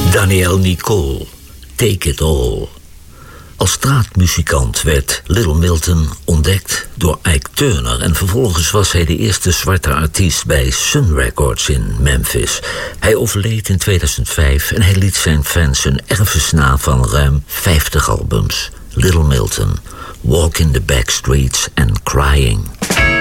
Danielle Nicole, Take It All. Als straatmuzikant werd Little Milton ontdekt door Ike Turner en vervolgens was hij de eerste zwarte artiest bij Sun Records in Memphis. Hij overleed in 2005 en hij liet zijn fans een erfenis na van ruim 50 albums. Little Milton, Walk in the Back Streets and Crying.